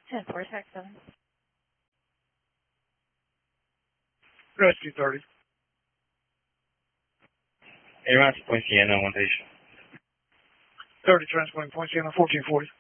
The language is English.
10-4, tax 7. Rescue 30. Airline to Point Sienna, 1 station. 30 transporting Point Sienna, 1440.